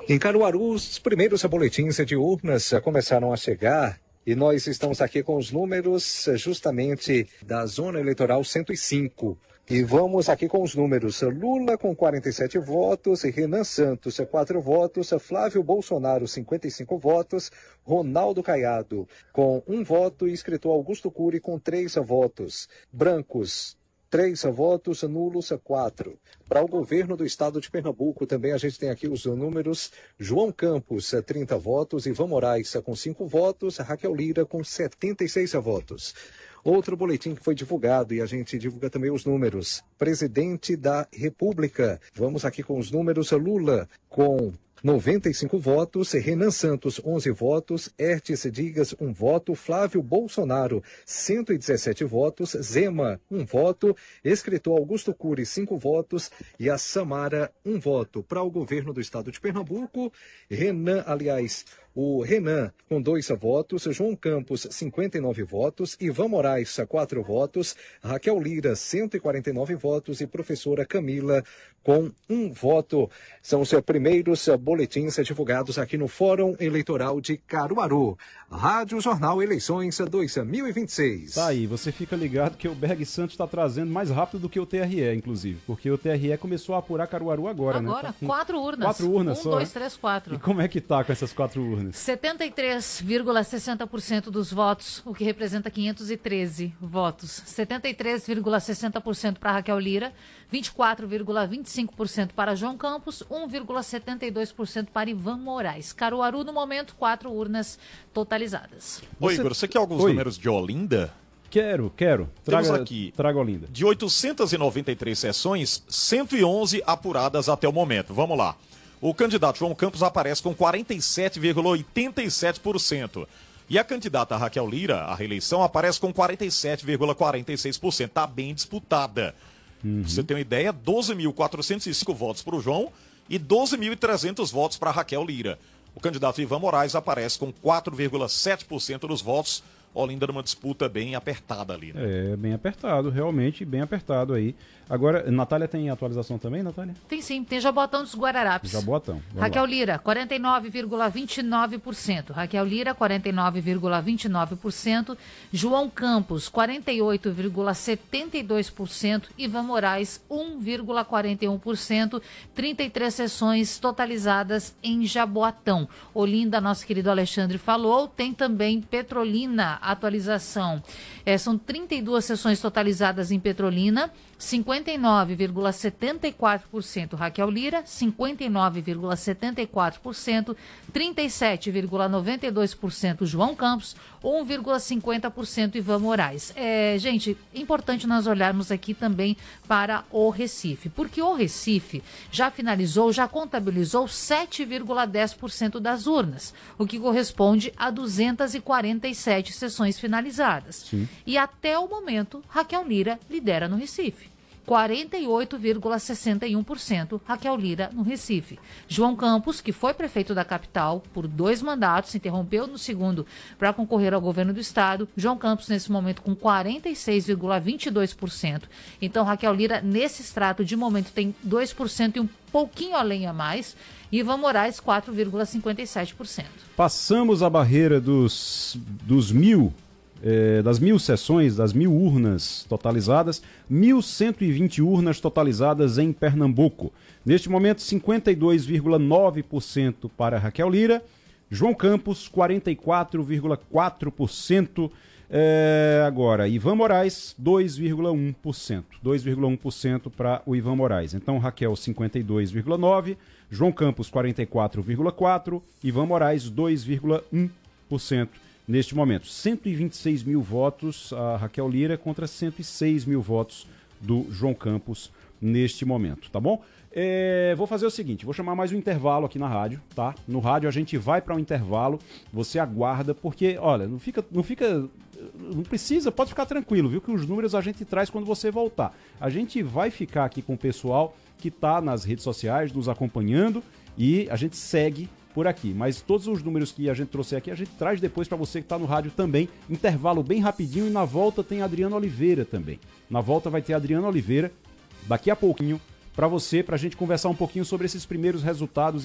Em Caruaru, os primeiros boletins de urnas começaram a chegar e nós estamos aqui com os números justamente da Zona Eleitoral 105. E vamos aqui com os números. Lula com 47 votos, Renan Santos 4 votos, Flávio Bolsonaro 55 votos, Ronaldo Caiado com 1 voto e escritor Augusto Cury com 3 votos. Brancos 3 votos, nulos 4. Para o governo do estado de Pernambuco, também a gente tem aqui os números. João Campos, 30 votos, Ivan Moraes com 5 votos, Raquel Lira com 76 votos. Outro boletim que foi divulgado e a gente divulga também os números. Presidente da República. Vamos aqui com os números. Lula com 95 votos, Renan Santos 11 votos, Hertes Dias 1 voto, Flávio Bolsonaro 117 votos, Zema 1 voto, escritor Augusto Cury 5 votos e a Samara 1 voto. Para o governo do estado de Pernambuco, o Renan com 2 votos, João Campos 59 votos, Ivan Moraes 4 votos, Raquel Lira 149 votos e professora Camila com 1 voto. São os primeiros boletins divulgados aqui no Fórum Eleitoral de Caruaru. Rádio Jornal Eleições 2026. Tá aí, você fica ligado que o Berg Santos está trazendo mais rápido do que o TRE, inclusive, porque o TRE começou a apurar Caruaru agora, né? Agora, 4 urnas. 4 urnas 1, só. 2, 3, 4. E como é que tá com essas 4 urnas? 73,60% dos votos, o que representa 513 votos. 73,60% para Raquel Lira, 24,25% para João Campos, 1,72% para Ivan Moraes. Caruaru, no momento, 4 urnas totalizadas. Ô Igor, você quer alguns números de Olinda? Quero. Temos aqui, traga Olinda. De 893 sessões, 111 apuradas até o momento. Vamos lá. O candidato João Campos aparece com 47,87%. E a candidata Raquel Lira, à reeleição, aparece com 47,46%. Está bem disputada. Você tem uma ideia? 12.405 votos para o João e 12.300 votos para Raquel Lira. O candidato Ivan Moraes aparece com 4,7% dos votos. Olinda numa disputa bem apertada ali, né? É, bem apertado, realmente bem apertado aí. Agora, Natália tem atualização também, Natália? Tem sim, tem Jaboatão dos Guararapes. Jaboatão. Raquel Lira, 49,29%. Raquel Lira, 49,29%. João Campos, 48,72%. Ivan Moraes, 1,41%. 33 sessões totalizadas em Jaboatão. Olinda, nosso querido Alexandre falou, tem também Petrolina, atualização. São 32 sessões totalizadas em Petrolina, 59,74% Raquel Lira, 59,74%, 37,92% João Campos, 1,50% Ivan Moraes. Gente, importante nós olharmos aqui também para o Recife, porque o Recife já finalizou, já contabilizou 7,10% das urnas, o que corresponde a 247 sessões finalizadas. Sim. E até o momento, Raquel Lira lidera no Recife. 48,61% Raquel Lira no Recife. João Campos, que foi prefeito da capital por 2 mandatos, se interrompeu no segundo para concorrer ao governo do estado. João Campos, nesse momento, com 46,22%. Então, Raquel Lira, nesse extrato, de momento, tem 2% e um pouquinho além a mais. E Ivan Moraes, 4,57%. Passamos a barreira dos 1.000. Das 1.000 sessões, das 1.000 urnas totalizadas, 1.120 urnas totalizadas em Pernambuco. Neste momento, 52,9% para Raquel Lira, João Campos, 44,4%. Agora, Ivan Moraes, 2,1%. 2,1% para o Ivan Moraes. Então, Raquel, 52,9%, João Campos, 44,4%, Ivan Moraes, 2,1%. Neste momento, 126 mil votos a Raquel Lira contra 106 mil votos do João Campos neste momento, tá bom? Vou fazer o seguinte, vou chamar mais um intervalo aqui na rádio, tá? No rádio a gente vai para um intervalo, você aguarda, porque, olha, não precisa, pode ficar tranquilo, viu? Que os números a gente traz quando você voltar. A gente vai ficar aqui com o pessoal que tá nas redes sociais nos acompanhando e a gente segue por aqui, mas todos os números que a gente trouxe aqui, a gente traz depois para você que está no rádio também, intervalo bem rapidinho e na volta tem Adriano Oliveira também. Na volta vai ter Adriano Oliveira, daqui a pouquinho, para você, para a gente conversar um pouquinho sobre esses primeiros resultados